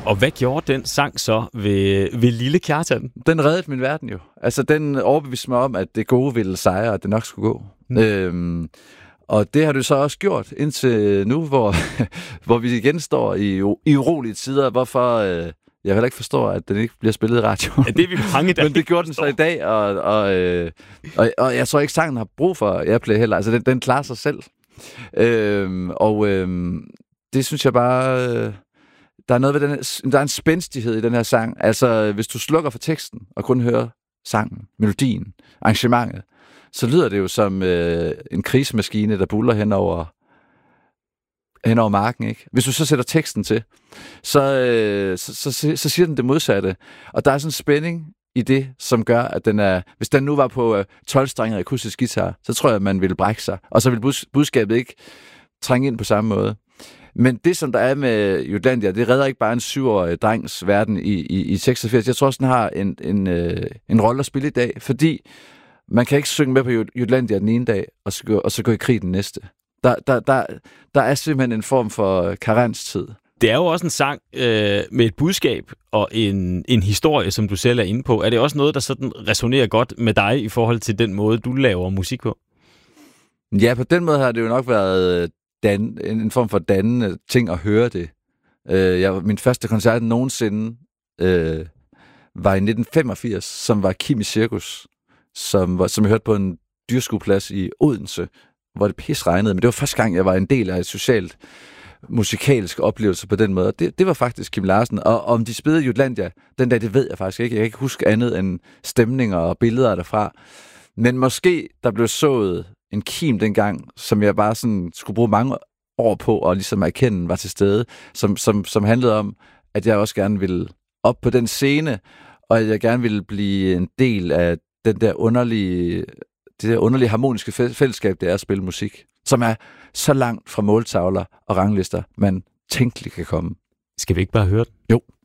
Og hvad gjorde den sang så ved lille Kjartan? Den reddede min verden jo. Altså, den overbeviste mig om, at det gode ville sejre, og det nok skulle gå. Og det har du så også gjort indtil nu, hvor vi igen står i urolige tider, hvorfor jeg heller ikke forstår, at den ikke bliver spillet i radio. Ja, det er vi mange, der men det gjorde den så i dag, og jeg tror ikke, sangen har brug for Airplay heller. Altså, den klarer sig selv. Det synes jeg bare... der er noget ved der er en spændstighed i den her sang. Altså, hvis du slukker for teksten og kun hører sangen, melodien, arrangementet, så lyder det jo som en krigsmaskine, der buller hen over marken, ikke? Hvis du så sætter teksten til, så siger den det modsatte. Og der er sådan en spænding i det, som gør, at den er... Hvis den nu var på 12-strenget akustisk guitar, så tror jeg, at man ville brække sig. Og så ville budskabet ikke trænge ind på samme måde. Men det, som der er med Jutlandia, det redder ikke bare en 7-årig drengs verden i 86. Jeg tror også, den har en rolle at spille i dag, fordi man kan ikke synge med på Jutlandia den ene dag, og så gå i krig den næste. Der er simpelthen en form for karenstid. Det er jo også en sang med et budskab og en historie, som du selv er inde på. Er det også noget, der sådan resonerer godt med dig i forhold til den måde, du laver musik på? Ja, på den måde har det jo nok været en form for dannende ting at høre det. Min første koncert nogensinde var i 1985, som var Kim i Cirkus, som jeg hørte på en dyrskueplads i Odense, hvor det pis regnede. Men det var første gang, jeg var en del af et socialt musikalsk oplevelse på den måde. Det var faktisk Kim Larsen. Og om de spillede Jutlandia den dag, det ved jeg faktisk ikke. Jeg kan ikke huske andet end stemninger og billeder derfra. Men måske der blev sået en kim dengang, som jeg bare sådan skulle bruge mange år på, og ligesom erkende var til stede, som handlede om, at jeg også gerne ville op på den scene, og at jeg gerne ville blive en del af det der underlige harmoniske fællesskab, det er at spille musik, som er så langt fra måltavler og ranglister, man tænkeligt kan komme. Skal vi ikke bare høre den? Jo.